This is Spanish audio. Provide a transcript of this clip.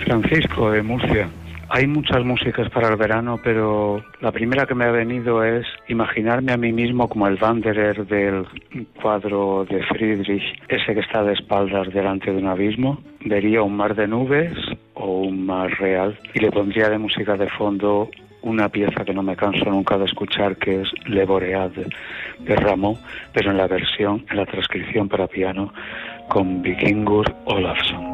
Francisco, de Murcia. Hay muchas músicas para el verano, pero la primera que me ha venido es imaginarme a mí mismo como el Wanderer del cuadro de Friedrich, ese que está de espaldas delante de un abismo. Vería un mar de nubes o un mar real y le pondría de música de fondo una pieza que no me canso nunca de escuchar, que es Le Boreade de Rameau, pero en la transcripción para piano con Vikingur Olafsson.